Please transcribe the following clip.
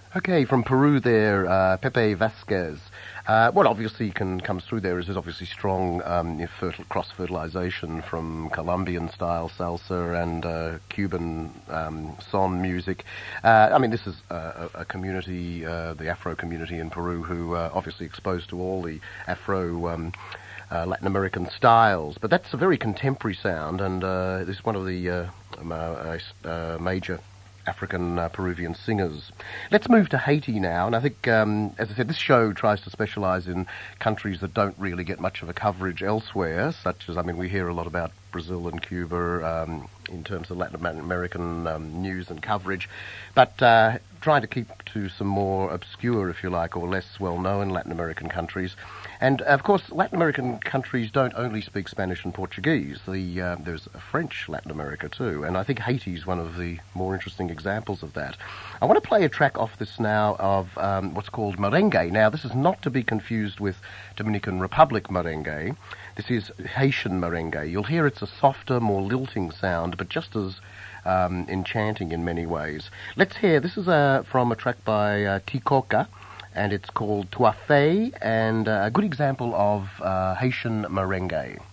Okay, from Peru there, Pepe Vasquez. What obviously comes through there is there's obviously strong cross-fertilization from Colombian-style salsa and Cuban son music. This is a community, the Afro community in Peru, who are obviously exposed to all the Afro Latin American styles. But that's a very contemporary sound, and this is one of the major African Peruvian singers. Let's move to Haiti now, and I think, as I said, this show tries to specialise in countries that don't really get much of a coverage elsewhere, such as, we hear a lot about Brazil and Cuba in terms of Latin American news and coverage, but trying to keep to some more obscure, if you like, or less well-known Latin American countries. And, of course, Latin American countries don't only speak Spanish and Portuguese. There's a French Latin America, too, and I think Haiti's one of the more interesting examples of that. I want to play a track off this now of what's called merengue. Now, this is not to be confused with Dominican Republic merengue. This is Haitian merengue. You'll hear it's a softer, more lilting sound, but just as enchanting in many ways. Let's hear, this is from a track by Tikoka, and it's called Tuafe, and a good example of Haitian merengue.